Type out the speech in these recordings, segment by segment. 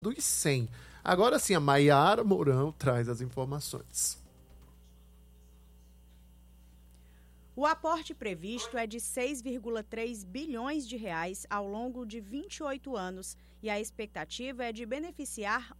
dos 100. Agora sim, a Maiara Mourão traz as informações. O aporte previsto é de 6,3 bilhões de reais ao longo de 28 anos e a expectativa é de beneficiar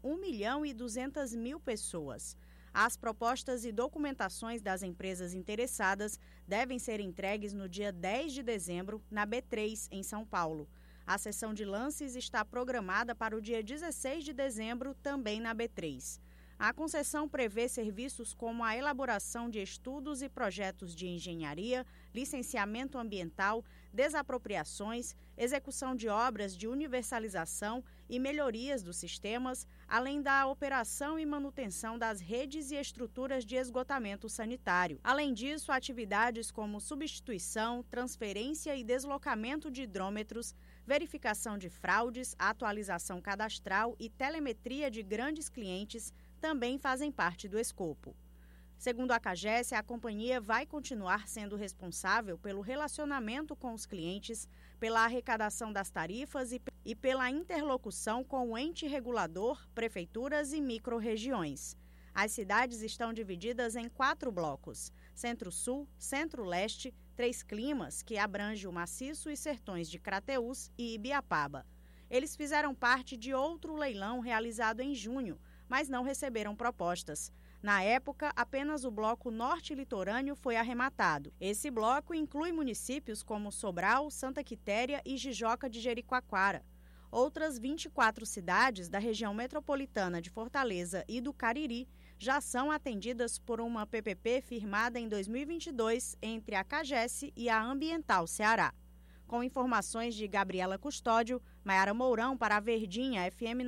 1.200.000 pessoas. As propostas e documentações das empresas interessadas devem ser entregues no dia 10 de dezembro, na B3, em São Paulo. A sessão de lances está programada para o dia 16 de dezembro, também na B3. A concessão prevê serviços como a elaboração de estudos e projetos de engenharia, licenciamento ambiental, desapropriações, execução de obras de universalização e melhorias dos sistemas, além da operação e manutenção das redes e estruturas de esgotamento sanitário. Além disso, atividades como substituição, transferência e deslocamento de hidrômetros, verificação de fraudes, atualização cadastral e telemetria de grandes clientes também fazem parte do escopo. Segundo a CAGES, a companhia vai continuar sendo responsável pelo relacionamento com os clientes, pela arrecadação das tarifas e pela interlocução com o ente regulador, prefeituras e micro-regiões. As cidades estão divididas em 4 blocos: Centro-Sul, Centro-Leste, Três Climas, que abrange o Maciço e Sertões de Crateús e Ibiapaba. Eles fizeram parte de outro leilão realizado em junho, mas não receberam propostas. Na época, apenas o bloco norte litorâneo foi arrematado. Esse bloco inclui municípios como Sobral, Santa Quitéria e Jijoca de Jericoacoara. Outras 24 cidades da região metropolitana de Fortaleza e do Cariri já são atendidas por uma PPP firmada em 2022 entre a CAGES e a Ambiental Ceará. Com informações de Gabriela Custódio, Maiara Mourão para a Verdinha FM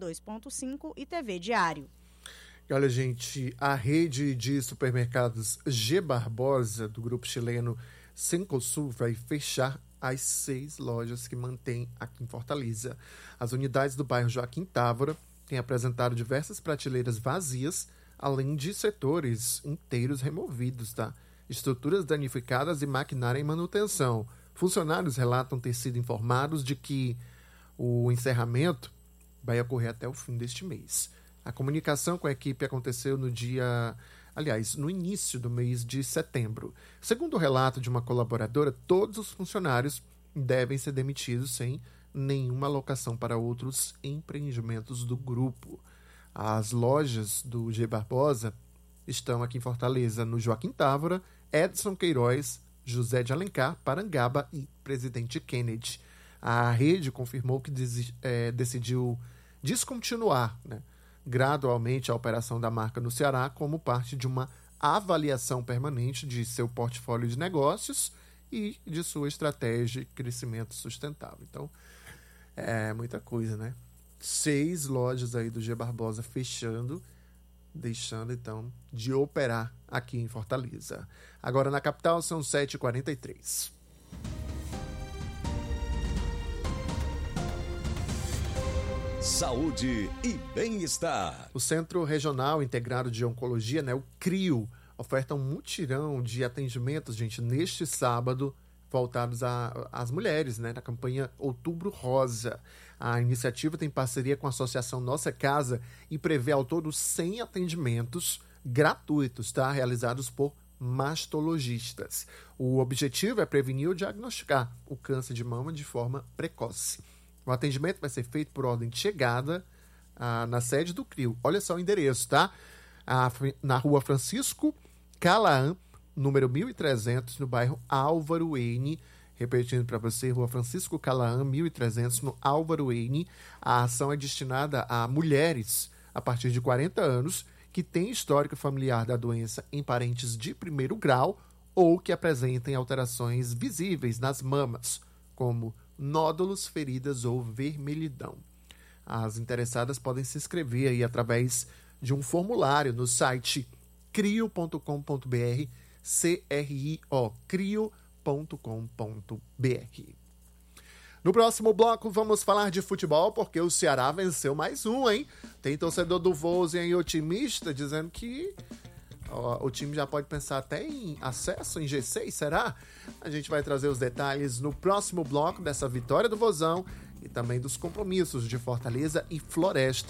92.5 e TV Diário. E olha, gente, a rede de supermercados G. Barbosa, do grupo chileno Cencosud, vai fechar as 6 lojas que mantém aqui em Fortaleza. As unidades do bairro Joaquim Távora têm apresentado diversas prateleiras vazias, além de setores inteiros removidos, tá? Estruturas danificadas e maquinária em manutenção. Funcionários relatam ter sido informados de que o encerramento vai ocorrer até o fim deste mês. A comunicação com a equipe aconteceu no início do mês de setembro. Segundo o relato de uma colaboradora, todos os funcionários devem ser demitidos sem nenhuma alocação para outros empreendimentos do grupo. As lojas do G. Barbosa estão aqui em Fortaleza, no Joaquim Távora, Edson Queiroz, José de Alencar, Parangaba e Presidente Kennedy. A rede confirmou que decidiu descontinuar, gradualmente a operação da marca no Ceará como parte de uma avaliação permanente de seu portfólio de negócios e de sua estratégia de crescimento sustentável. Então, é muita coisa, né? 6 lojas aí do G. Barbosa fechando, deixando, então, de operar aqui em Fortaleza. Agora, na capital, são 7h43. Saúde e bem-estar. O Centro Regional Integrado de Oncologia, o CRIO, oferta um mutirão de atendimentos, gente, neste sábado, voltados às mulheres, na campanha Outubro Rosa. A iniciativa tem parceria com a Associação Nossa Casa e prevê ao todo 100 atendimentos gratuitos, realizados por mastologistas. O objetivo é prevenir ou diagnosticar o câncer de mama de forma precoce. O atendimento vai ser feito por ordem de chegada na sede do CRIO. Olha só o endereço, na rua Francisco Calaã, número 1300, no bairro Álvaro N. Repetindo para você, rua Francisco Calaã, 1300, no Álvaro N. A ação é destinada a mulheres a partir de 40 anos que têm histórico familiar da doença em parentes de primeiro grau ou que apresentem alterações visíveis nas mamas, como nódulos, feridas ou vermelhidão. As interessadas podem se inscrever aí através de um formulário no site crio.com.br, crio.com.br. No próximo bloco vamos falar de futebol, porque o Ceará venceu mais um, hein? Tem torcedor do Vozen aí otimista, dizendo que o time já pode pensar até em acesso em G6, será? A gente vai trazer os detalhes no próximo bloco dessa vitória do Vozão e também dos compromissos de Fortaleza e Floresta